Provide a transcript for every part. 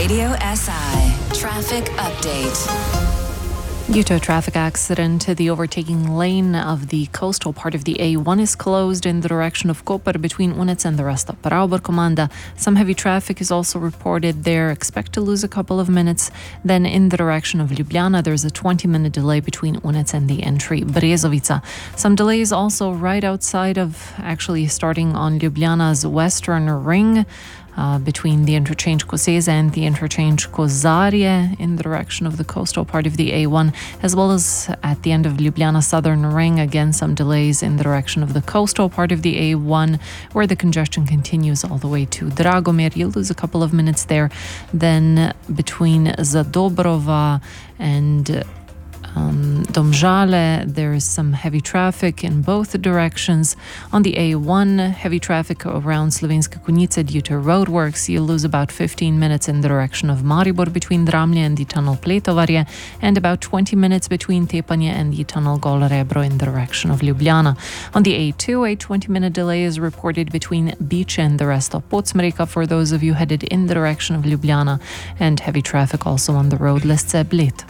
Radio SI Traffic Update. Due to a traffic accident, the overtaking lane of the coastal part of the A1 is closed in the direction of Koper between Unec and the rest of Parauber-Comanda. Some heavy traffic is also reported there. Expect to lose a couple of minutes. Then in the direction of Ljubljana, there's a 20-minute delay between Unec and the entry Brezovica. Some delays also right outside of, actually starting on Ljubljana's western ring, between the interchange Koseza and the interchange Kozarje in the direction of the coastal part of the A1, as well as at the end of Ljubljana Southern Ring. Again, some delays in the direction of the coastal part of the A1, where the congestion continues all the way to Dragomir. You'll lose a couple of minutes there. Then between Zadobrova and Domžale, there is some heavy traffic in both directions. On the A1, heavy traffic around Slovenska Konjica due to roadworks. You'll lose about 15 minutes in the direction of Maribor between Dramlje and the tunnel Pletovarje, and about 20 minutes between Tepanje and the tunnel Golo Rebro in the direction of Ljubljana. On the A2, a 20-minute delay is reported between Biče and the rest of Podsmreka for those of you headed in the direction of Ljubljana, and heavy traffic also on the road Lesce-Bled.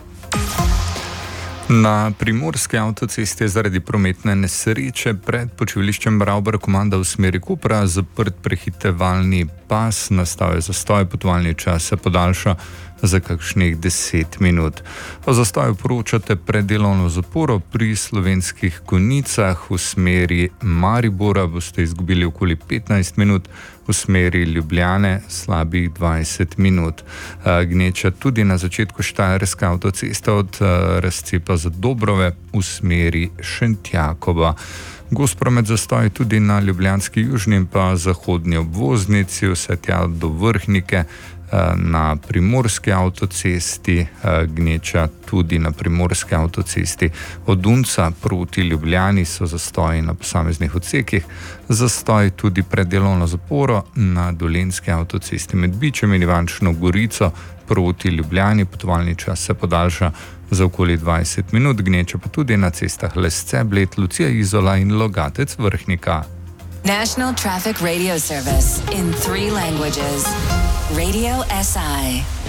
Na primorski avtocesti je zaradi prometne nesreče pred počivališčem Parauber-Comanda v smeri Kopra zaprt prehitevalni pas, nastal je zastoj, potovalni čas se podaljša za kakšnih 10 minut. O zastoju poročate predelovno zaporo pri Slovenskih Konjicah. V smeri Maribora boste izgubili okoli 15 minut, v smeri Ljubljane slabih 20 minut. Gneča tudi na začetku Štajerske avtoceste od razcepa Zadobrove v smeri Šentjakova. Gost promet zastoj tudi na ljubljanski južni in pa zahodni obvoznici, vse tja do Vrhnike. Na primorski avtocesti gneča tudi na primorski avtocesti. Od Unca proti Ljubljani so zastoji na posameznih odsekih, zastoj tudi pred delovno zaporo na dolenjski avtocesti med Bičem in Ivančno Gorico proti Ljubljani. Potovalni čas se podaljša za okoli 20 minut, gneča pa tudi na cestah Lesce-Bled, Lucija Izola in Logatec Vrhnika. National Traffic Radio Service in 3 languages. Radio SI.